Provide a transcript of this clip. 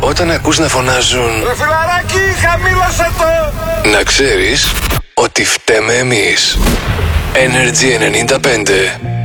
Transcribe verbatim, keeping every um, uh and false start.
Όταν ακούς να φωνάζουν ρε φιλαράκι, χαμήλωσε το! να ξέρεις ότι φταίμε εμείς. Energy ενενήντα πέντε.